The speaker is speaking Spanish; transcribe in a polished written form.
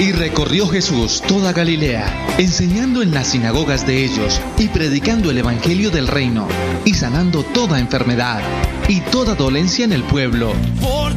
Y recorrió Jesús toda Galilea, enseñando en las sinagogas de ellos y predicando el evangelio del reino y sanando toda enfermedad y toda dolencia en el pueblo.